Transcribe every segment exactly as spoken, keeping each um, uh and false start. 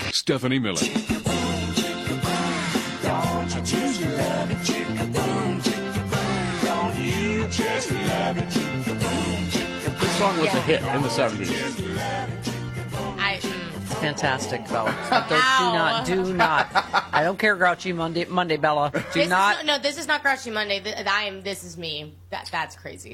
Stephanie Miller. Don't you just love it, chick-a-boom, chick-a-boom. Don't you just love it, chick-a-boom, chick-a-boom. This song was a hit in the seventies. I, It's fantastic, though. Don't, do not, do not. I don't care, Grouchy Monday, Monday Bella. Do this not. Is, no, this is not Grouchy Monday. Th- I am. This is me. That that's crazy.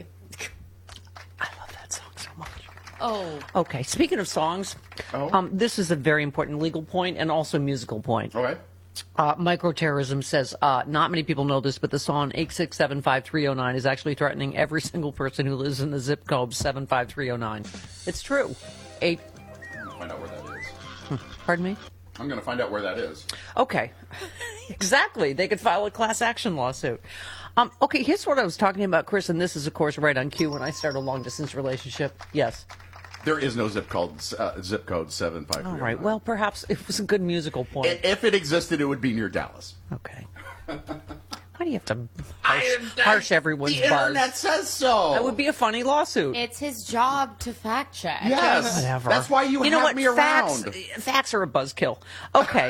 I love that song so much. Oh. Okay, speaking of songs, Oh. um, this is a very important legal point and also musical point. Okay. Uh, microterrorism says, uh, not many people know this, but the song eight six seven five three zero nine is actually threatening every single person who lives in the zip code seven five three zero nine. It's true. Eight. I'm gonna find out where that is. Pardon me? I'm going to find out where that is. Okay. Exactly. They could file a class action lawsuit. Um, okay, here's what I was talking about, Chris, and this is, of course, right on cue when I start a long-distance relationship. Yes. There is no zip code, uh, zip code seven five three. All right. Well, perhaps it was a good musical point. If it existed, it would be near Dallas. Okay. Why do you have to harsh, harsh everyone's the buzz? internet says so. That would be a funny lawsuit. It's his job to fact check. Yes. Whatever. That's why you, you know have what? me facts, around. Facts are a buzzkill. Okay.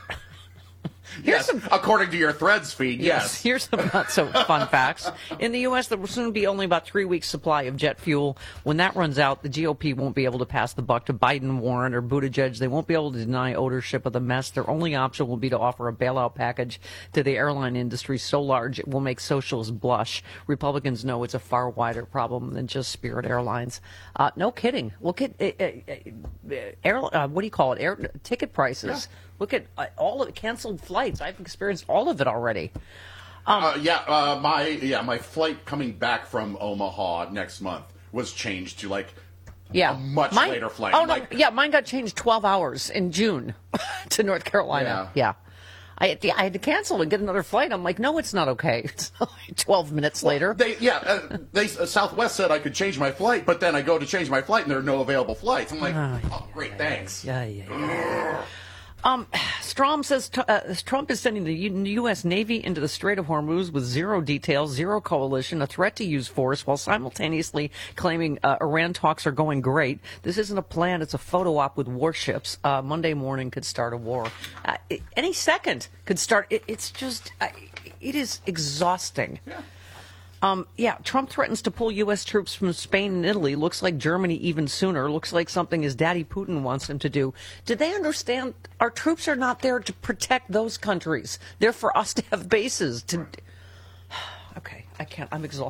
Yes, according to your Threads feed, yes. Here's some not so fun facts. In the U S, there will soon be only about three weeks' supply of jet fuel. When that runs out, the G O P won't be able to pass the buck to Biden, Warren, or Buttigieg. They won't be able to deny ownership of the mess. Their only option will be to offer a bailout package to the airline industry so large it will make socialists blush. Republicans know it's a far wider problem than just Spirit Airlines. Uh, no kidding. Look at uh, uh, air, uh, what do you call it? Air ticket prices. Yeah. Look at uh, all of the canceled flights. I've experienced all of it already. uh, yeah, uh, my yeah my flight coming back from Omaha next month was changed to like Yeah, a much mine, later flight. Oh no, Like- yeah, mine got changed twelve hours in June to North Carolina. Yeah, I had, to, I had to cancel and get another flight. I'm like, no, it's not okay. It's twelve minutes later. They yeah, uh, they uh, Southwest said I could change my flight, but then I go to change my flight and there are no available flights. I'm like, Ah, oh, great, thanks. Yeah, yeah. yeah. Um, Strom says t- uh, Trump is sending the U- U S. Navy into the Strait of Hormuz with zero details, zero coalition, a threat to use force, while simultaneously claiming uh, Iran talks are going great. This isn't a plan; it's a photo op with warships. Uh, Monday morning could start a war. Uh, it, any second could start. It, it's just, uh, it is exhausting. Yeah. Um, yeah, Trump threatens to pull U S troops from Spain and Italy. Looks like Germany even sooner. Looks like something his daddy Putin wants him to do. Do they understand our troops are not there to protect those countries? They're for us to have bases. To. Okay, I can't. I'm exhausted.